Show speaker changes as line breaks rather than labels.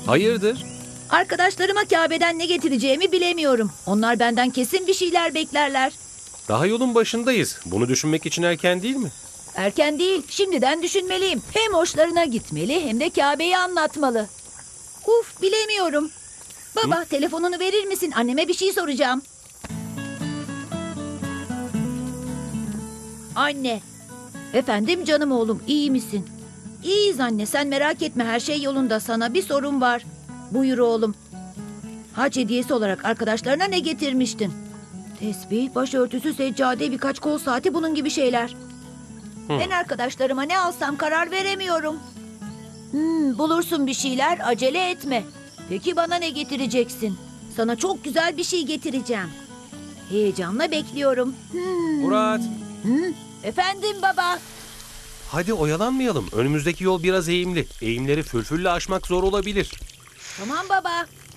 Hayırdır?
Arkadaşlarıma Kabe'den ne getireceğimi bilemiyorum. Onlar benden kesin bir şeyler beklerler.
Daha yolun başındayız. Bunu düşünmek için erken değil mi?
Erken değil, şimdiden düşünmeliyim. Hem hoşlarına gitmeli hem de Kabe'yi anlatmalı. Uf, bilemiyorum. Baba, telefonunu verir misin? Anneme bir şey soracağım. Anne. Efendim canım oğlum, iyi misin? İyiyiz anne, sen merak etme, her şey yolunda. Sana bir sorun var. Buyur oğlum. Hac hediyesi olarak arkadaşlarına ne getirmiştin? Tesbih, başörtüsü, seccade, birkaç kol saati, bunun gibi şeyler. Ben arkadaşlarıma ne alsam karar veremiyorum. Bulursun bir şeyler, acele etme. Peki bana ne getireceksin? Sana çok güzel bir şey getireceğim. Heyecanla bekliyorum.
Murat,
Efendim baba.
hadi oyalanmayalım. Önümüzdeki yol biraz eğimli. Eğimleri fülfülle aşmak zor olabilir.
Tamam baba.